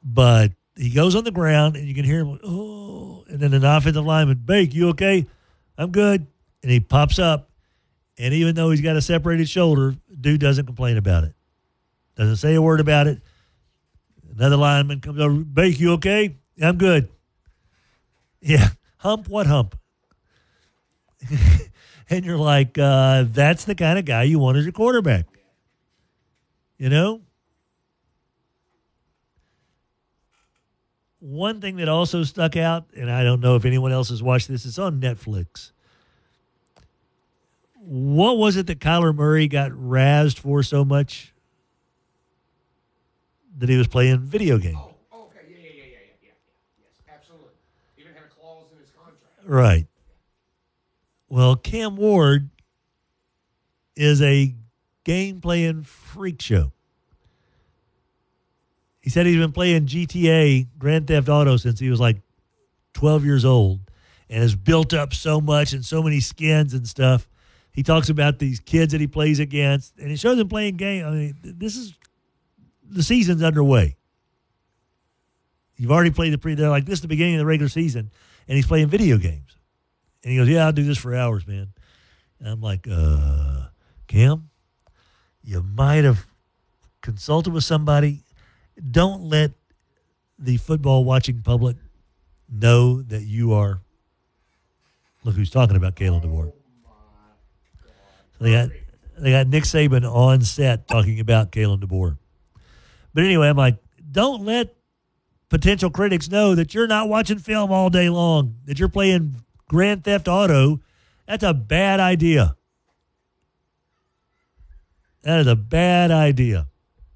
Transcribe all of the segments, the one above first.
But he goes on the ground, and you can hear him, oh, and then an offensive lineman, Bake, you okay? I'm good. And he pops up, and even though he's got a separated shoulder, dude doesn't complain about it. Doesn't say a word about it. Another lineman comes over, Bake, you okay? I'm good. Yeah, hump, what hump? And you're like, that's the kind of guy you want as your quarterback. You know? One thing that also stuck out, and I don't know if anyone else has watched this, it's on Netflix. What was it that Kyler Murray got razzed for so much? That he was playing video games. Oh, okay, yeah. Yes, absolutely. Even had a clause in his contract. Right. Well, Cam Ward is a game-playing freak show. He said he's been playing GTA, Grand Theft Auto, since he was like 12 years old and has built up so much and so many skins and stuff. He talks about these kids that he plays against, and he shows them playing games. I mean, the season's underway. You've already played they're like, this is the beginning of the regular season, and he's playing video games. And he goes, yeah, I'll do this for hours, man. And I'm like, Cam, you might have consulted with somebody. Don't let the football-watching public know that you are, look who's talking about Kalen DeBoer. So they got Nick Saban on set talking about Kalen DeBoer. But anyway, I'm like, don't let potential critics know that you're not watching film all day long, that you're playing Grand Theft Auto. That's a bad idea. That is a bad idea.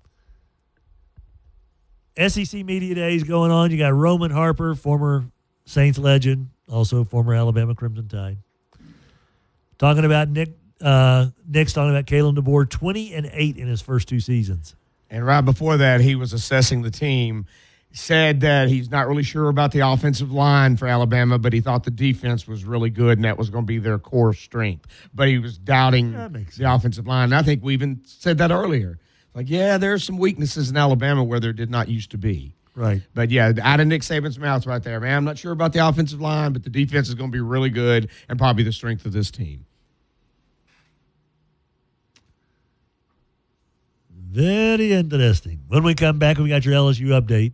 SEC Media Days going on. You got Roman Harper, former Saints legend, also former Alabama Crimson Tide. Talking about Nick's talking about Kalen DeBoer, 20-8 in his first two seasons. And right before that, he was assessing the team, said that he's not really sure about the offensive line for Alabama, but he thought the defense was really good and that was going to be their core strength. But he was doubting the offensive line. And I think we even said that earlier. Like, yeah, there's some weaknesses in Alabama where there did not used to be. Right. But, yeah, out of Nick Saban's mouth right there, man, I'm not sure about the offensive line, but the defense is going to be really good and probably the strength of this team. Very interesting. When we come back, we got your LSU update.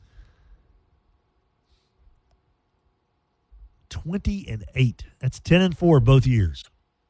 20-8. That's 10-4 both years.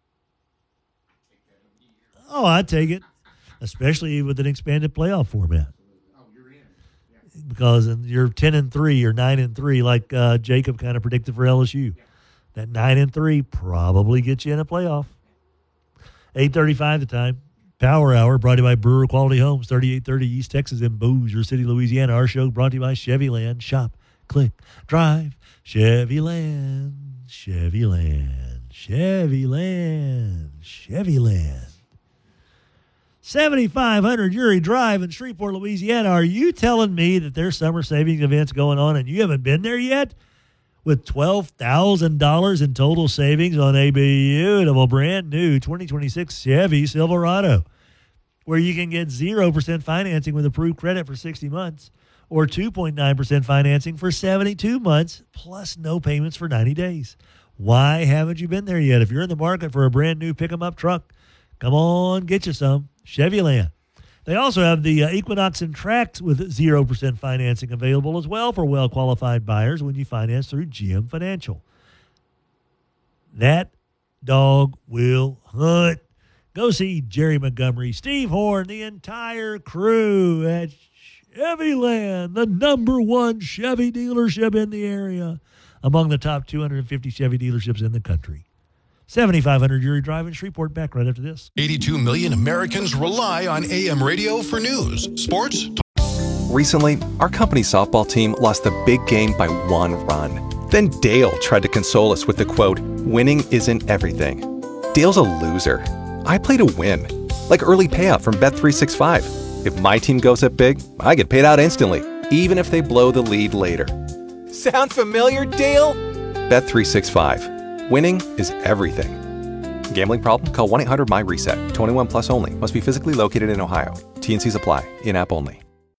Oh, I'd take it, especially with an expanded playoff format. Because you're 10-3 or 9-3, like Jacob kind of predicted for LSU. That 9-3 probably gets you in a playoff. 8:35 the time. Power Hour brought to you by Brewer Quality Homes, 3830 East Texas in Bossier City, Louisiana. Our show brought to you by Chevyland. Shop, click, drive. Chevyland, Chevyland, Chevyland, Chevyland. 7500 Uri Drive in Shreveport, Louisiana. Are you telling me that there's summer savings events going on and you haven't been there yet? With $12,000 in total savings on a beautiful brand new 2026 Chevy Silverado, where you can get 0% financing with approved credit for 60 months or 2.9% financing for 72 months, plus no payments for 90 days. Why haven't you been there yet? If you're in the market for a brand new pick-em-up truck, come on, get you some. Chevyland. They also have the Equinox and Trax with 0% financing available as well for well-qualified buyers when you finance through GM Financial. That dog will hunt. Go see Jerry Montgomery, Steve Horn, the entire crew at Chevyland, the #1 Chevy dealership in the area, among the top 250 Chevy dealerships in the country. 7500 Uri Drive in Shreveport. Back right after this. 82 million Americans rely on AM radio for news, sports. Recently, our company softball team lost the big game by 1 run. Then Dale tried to console us with the quote, "Winning isn't everything." Dale's a loser. I play to win, like early payout from Bet365. If my team goes up big, I get paid out instantly, even if they blow the lead later. Sound familiar, Dale? Bet365. Winning is everything. Gambling problem? Call 1-800-MY-RESET. 21 plus only. Must be physically located in Ohio. T&Cs apply. In-app only.